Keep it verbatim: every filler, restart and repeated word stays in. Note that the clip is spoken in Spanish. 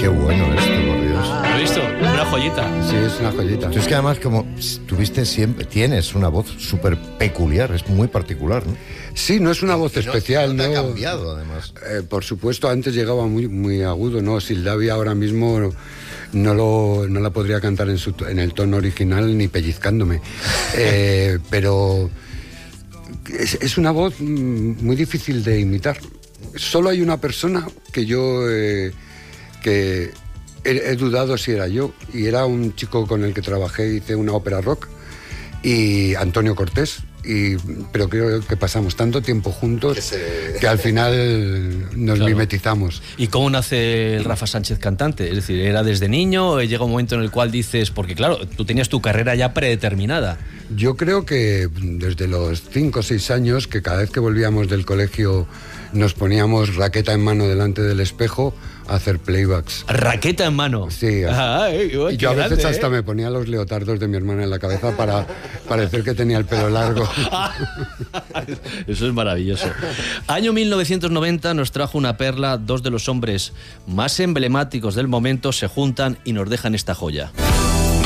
Qué bueno esto, por Dios. ¿Lo has visto? Una joyita. Sí, es una joyita. Tú es que además como tuviste siempre, tienes una voz súper peculiar, es muy particular, ¿no? Sí, no es una voz Y no- especial, no ¿no? te ha cambiado, además. Eh, por supuesto, antes llegaba muy, muy agudo, ¿no? Sildavia ahora mismo no, lo, no la podría cantar en, su, en el tono original ni pellizcándome. Eh, pero es, es una voz muy difícil de imitar. Solo hay una persona que yo... Eh, que he, he dudado si era yo, y era un chico con el que trabajé, hice una ópera rock, y Antonio Cortés. Y, pero creo que pasamos tanto tiempo juntos que, se... que al final nos claro. mimetizamos. ¿Y cómo nace el Rafa Sánchez cantante? Es decir, ¿era desde niño o llega un momento en el cual dices, porque claro, tú tenías tu carrera ya predeterminada? Yo creo que desde los cinco o seis años, que cada vez que volvíamos del colegio nos poníamos raqueta en mano delante del espejo a hacer playbacks. ¿Raqueta en mano? Sí. Ay, uy, y yo a veces grande, hasta ¿eh? me ponía los leotardos de mi hermana en la cabeza para parecer que tenía el pelo largo. Eso es maravilloso. Año mil novecientos noventa nos trajo una perla. Dos de los hombres más emblemáticos del momento se juntan y nos dejan esta joya.